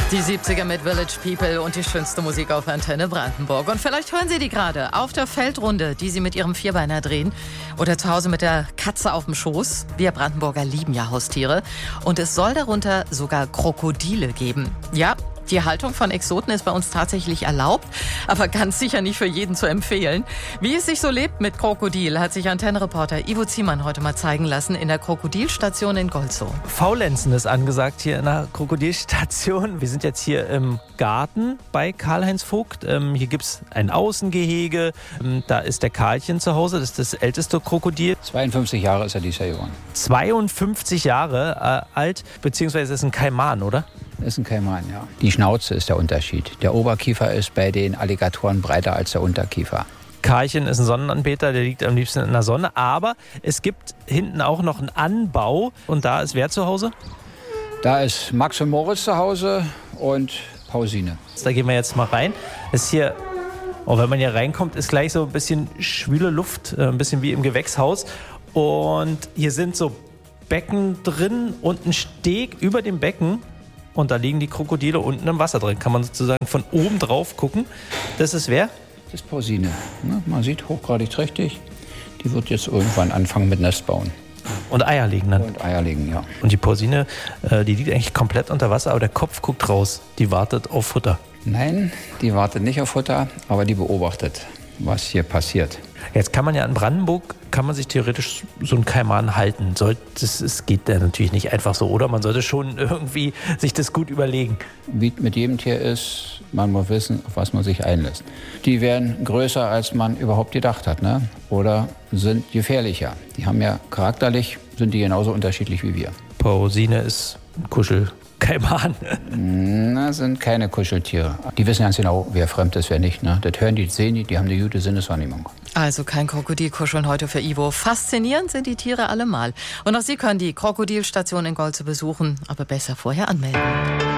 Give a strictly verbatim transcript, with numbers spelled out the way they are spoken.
Die siebziger mit Village People und die schönste Musik auf Antenne Brandenburg. Und vielleicht hören Sie die gerade auf der Feldrunde, die Sie mit Ihrem Vierbeiner drehen. Oder zu Hause mit der Katze auf dem Schoß. Wir Brandenburger lieben ja Haustiere. Und es soll darunter sogar Krokodile geben. Ja, die Haltung von Exoten ist bei uns tatsächlich erlaubt, aber ganz sicher nicht für jeden zu empfehlen. Wie es sich so lebt mit Krokodil, hat sich Antenne-Reporter Ivo Ziemann heute mal zeigen lassen in der Krokodilstation in Golzow. Faulenzen ist angesagt hier in der Krokodilstation. Wir sind jetzt hier im Garten bei Karl-Heinz Vogt. Ähm, hier gibt es ein Außengehege. Ähm, da ist der Karlchen zu Hause. Das ist das älteste Krokodil. zweiundfünfzig Jahre ist er dieses Jahr geworden. zweiundfünfzig Jahre äh, alt, beziehungsweise ist ein Kaiman, oder? Ist ein Kaiman, ja. Die Schnauze ist der Unterschied. Der Oberkiefer ist bei den Alligatoren breiter als der Unterkiefer. Karlchen ist ein Sonnenanbeter, der liegt am liebsten in der Sonne. Aber es gibt hinten auch noch einen Anbau. Und da ist wer zu Hause? Da ist Max und Moritz zu Hause und Pausine. Da gehen wir jetzt mal rein. Ist hier, oh, wenn man hier reinkommt, ist gleich so ein bisschen schwüle Luft, ein bisschen wie im Gewächshaus. Und hier sind so Becken drin und ein Steg über dem Becken. Und da liegen die Krokodile unten im Wasser drin. Kann man sozusagen von oben drauf gucken. Das ist wer? Das ist Pausine. Man sieht, hochgradig trächtig. Die wird jetzt irgendwann anfangen mit Nest bauen. Und Eier legen dann? Und Eier legen, ja. Und die Pausine, die liegt eigentlich komplett unter Wasser, aber der Kopf guckt raus. Die wartet auf Futter. Nein, die wartet nicht auf Futter, aber die beobachtet, was hier passiert. Jetzt kann man ja in Brandenburg, kann man sich theoretisch so einen Kaiman halten. Sollte, das, das geht ja natürlich nicht einfach so, oder? Man sollte schon irgendwie sich das gut überlegen. Wie mit jedem Tier ist, man muss wissen, auf was man sich einlässt. Die werden größer, als man überhaupt gedacht hat, ne? Oder sind gefährlicher. Die haben ja charakterlich, sind die genauso unterschiedlich wie wir. Pausine ist ein Kuschel. Kaiman. Na, sind keine Kuscheltiere. Die wissen ganz genau, wer fremd ist, wer nicht. Ne? Das hören die, sehen die, die haben eine gute Sinneswahrnehmung. Also kein Krokodilkuscheln heute für Ivo. Faszinierend sind die Tiere allemal. Und auch Sie können die Krokodilstation in Golzow besuchen, aber besser vorher anmelden.